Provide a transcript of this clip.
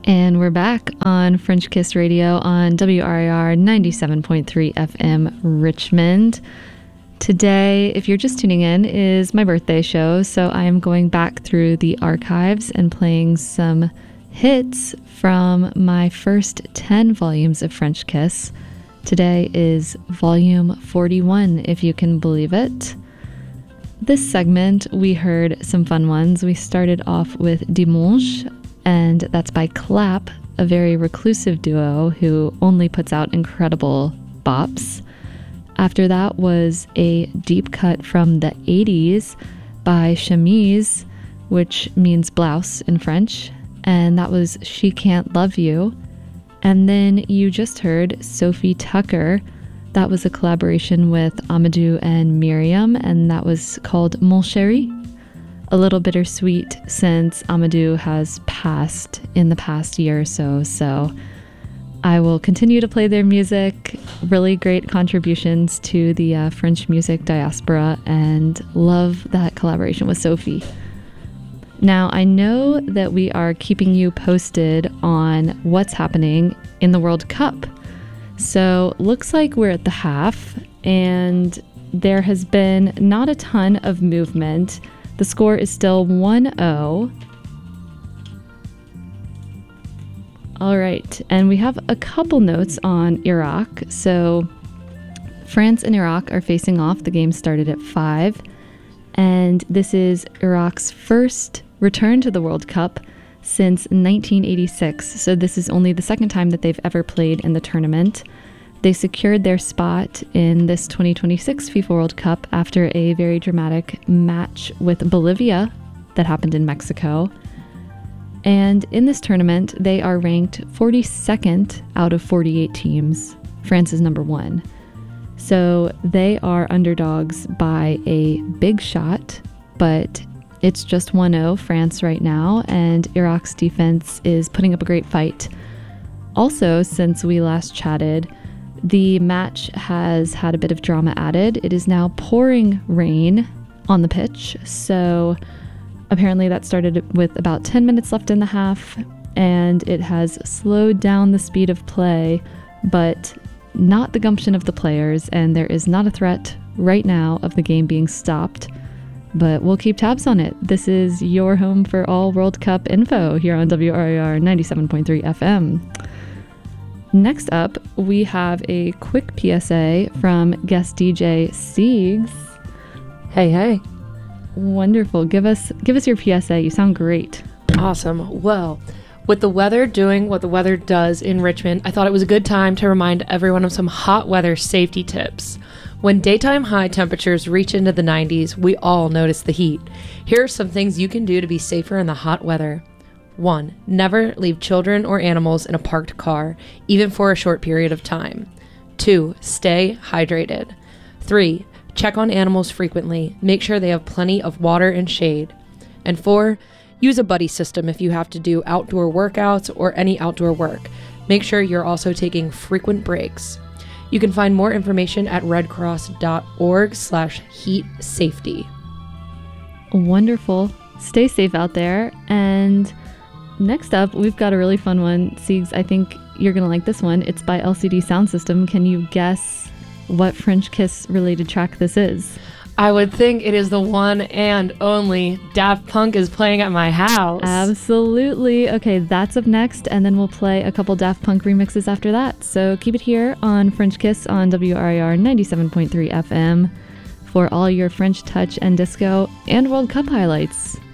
And we're back on French Kiss Radio on WRIR 97.3 FM Richmond. Today, if you're just tuning in, is my birthday show, so I am going back through the archives and playing some hits from my first 10 volumes of French Kiss. Today is volume 41, if you can believe it. This segment, we heard some fun ones. We started off with Dimanche, and that's by Clap, a very reclusive duo who only puts out incredible bops. After that was a deep cut from the 80s by Chemise, which means blouse in French, and that was She Can't Love You. And then you just heard Sophie Tucker. That was a collaboration with Amadou and Miriam, and that was called Mon Chéri. A little bittersweet since Amadou has passed in the past year or so, so I will continue to play their music. Really great contributions to the French music diaspora, and love that collaboration with Sophie. Now, I know that we are keeping you posted on what's happening in the World Cup. So looks like we're at the half, and there has been not a ton of movement. The score is still 1-0. All right, and we have a couple notes on Iraq. So France and Iraq are facing off. The game started at 5, and this is Iraq's first return to the World Cup since 1986. So this is only the second time that they've ever played in the tournament. They secured their spot in this 2026 FIFA World Cup after a very dramatic match with Bolivia that happened in Mexico. And in this tournament, they are ranked 42nd out of 48 teams. France is number 1. So they are underdogs by a big shot, but it's just 1-0 France right now, and Iraq's defense is putting up a great fight. Also, since we last chatted, the match has had a bit of drama added. It is now pouring rain on the pitch, so apparently that started with about 10 minutes left in the half, and it has slowed down the speed of play, but not the gumption of the players, and there is not a threat right now of the game being stopped, but we'll keep tabs on it. This is your home for all World Cup info here on WRIR 97.3 FM. Next up, we have a quick PSA from guest DJ Siegs. Hey. Wonderful. Give us your PSA. You sound great. Awesome. Well, with the weather doing what the weather does in Richmond, I thought it was a good time to remind everyone of some hot weather safety tips. When daytime high temperatures reach into the 90s, we all notice the heat. Here are some things you can do to be safer in the hot weather. 1. Never leave children or animals in a parked car, even for a short period of time. 2. Stay hydrated. 3. Check on animals frequently. Make sure they have plenty of water and shade. And 4. Use a buddy system if you have to do outdoor workouts or any outdoor work. Make sure you're also taking frequent breaks. You can find more information at redcross.org/heat safety. Wonderful. Stay safe out there. And next up, we've got a really fun one. Siegs, I think you're going to like this one. It's by LCD Sound System. Can you guess what French Kiss related track this is? I would think it is the one and only Daft Punk is Playing at My House. Absolutely. Okay, that's up next, and then we'll play a couple Daft Punk remixes after that. So keep it here on French Kiss on WRIR 97.3 FM for all your French touch and disco and World Cup highlights.